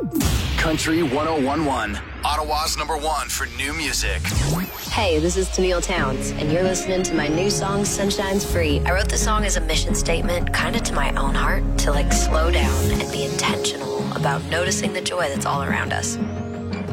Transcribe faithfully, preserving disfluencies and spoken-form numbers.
Country one oh one one, Ottawa's number one for new music. Hey, this is Tennille Towns, and you're listening to my new song, Sunshine's Free. I wrote the song as a mission statement, kind of to my own heart, to like slow down and be intentional about noticing the joy that's all around us.